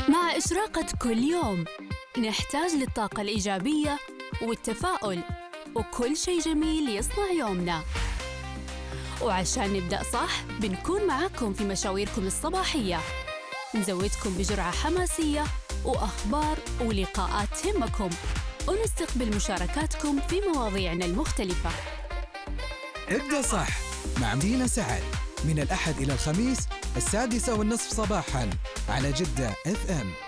مع إشراقة كل يوم نحتاج للطاقة الإيجابية والتفاؤل وكل شيء جميل يصنع يومنا. وعشان نبدأ صح بنكون معاكم في مشاويركم الصباحية، نزودكم بجرعة حماسية وأخبار ولقاءات تهمكم، ونستقبل مشاركاتكم في مواضيعنا المختلفة. ابدأ صح مع مدينة سعد من الأحد إلى الخميس 6:30 صباحاً على جدة FM.